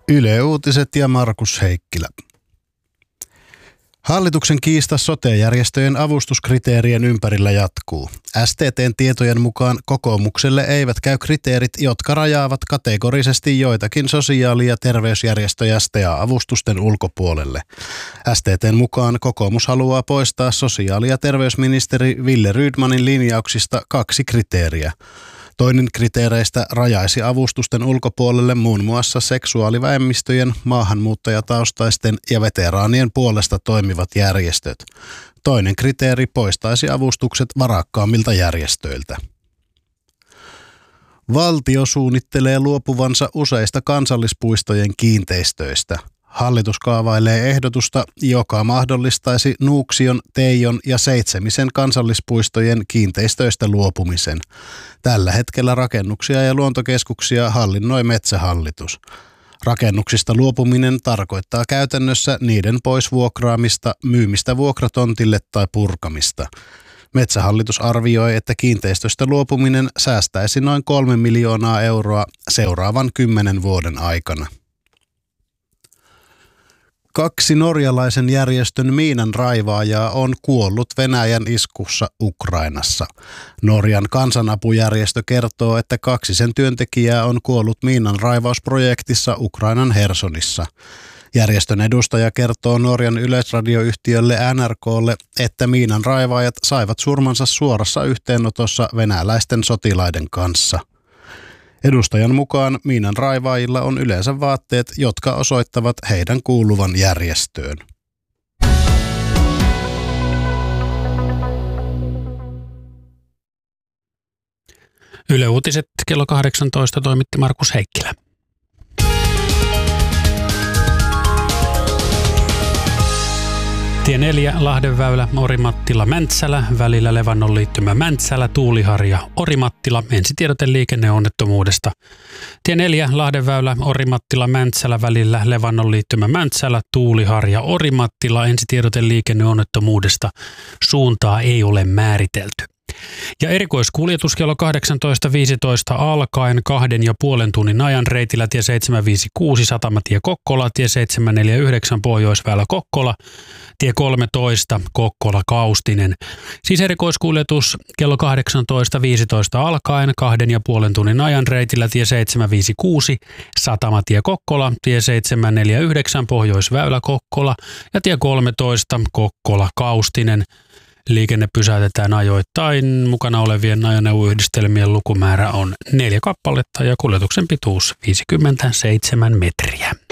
Yle Uutiset ja Markus Heikkilä. Hallituksen kiista sote-järjestöjen avustuskriteerien ympärillä jatkuu. STT:n tietojen mukaan kokoomukselle eivät käy kriteerit, jotka rajaavat kategorisesti joitakin sosiaali- ja terveysjärjestöjä STEA-avustusten ulkopuolelle. STT:n mukaan kokoomus haluaa poistaa sosiaali- ja terveysministeri Wille Rydmanin linjauksista 2 kriteeriä. Toinen kriteereistä rajaisi avustusten ulkopuolelle muun muassa seksuaalivähemmistöjen, maahanmuuttajataustaisten ja veteraanien puolesta toimivat järjestöt. Toinen kriteeri poistaisi avustukset varakkaammilta järjestöiltä. Valtio suunnittelee luopuvansa useista kansallispuistojen kiinteistöistä. Hallitus kaavailee ehdotusta, joka mahdollistaisi Nuuksion, Teijon ja Seitsemisen kansallispuistojen kiinteistöistä luopumisen. Tällä hetkellä rakennuksia ja luontokeskuksia hallinnoi Metsähallitus. Rakennuksista luopuminen tarkoittaa käytännössä niiden pois vuokraamista, myymistä vuokratontille tai purkamista. Metsähallitus arvioi, että kiinteistöstä luopuminen säästäisi noin 3 miljoonaa euroa seuraavan 10 vuoden aikana. 2 norjalaisen järjestön miinanraivaajaa on kuollut Venäjän iskussa Ukrainassa. Norjan kansanapujärjestö kertoo, että 2 sen työntekijää on kuollut miinanraivausprojektissa Ukrainan Hersonissa. Järjestön edustaja kertoo Norjan yleisradioyhtiölle NRK:lle, että miinanraivaajat saivat surmansa suorassa yhteenotossa venäläisten sotilaiden kanssa. Edustajan mukaan miinanraivaajilla on yleensä vaatteet, jotka osoittavat heidän kuuluvan järjestöön. Yle Uutiset kello 18 toimitti Markus Heikkilä. Tie 4, Lahdenväylä, Orimattila-Mäntsälä, välillä Levannon liittymä Mäntsälä, Tuuliharja, Orimattila, ensitiedote liikenneonnettomuudesta. Tie 4, Lahdenväylä, Orimattila-Mäntsälä, välillä Levannon liittymä Mäntsälä, Tuuliharja, Orimattila, ensitiedote liikenneonnettomuudesta. Suuntaa ei ole määritelty. Ja erikoiskuljetus kello 18.15 alkaen 2,5 tunnin ajan reitillä tie 756 Satamatie Kokkola, tie 749 Pohjoisväylä Kokkola, tie 13 Kokkola Kaustinen. Siis erikoiskuljetus kello 18.15 alkaen 2,5 tunnin ajan reitillä tie 756 Satamatie Kokkola, tie 749 Pohjoisväylä Kokkola ja tie 13 Kokkola Kaustinen. Liikenne pysäytetään ajoittain. Mukana olevien ajoneuvoyhdistelmien lukumäärä on 4 kappaletta ja kuljetuksen pituus 57 metriä.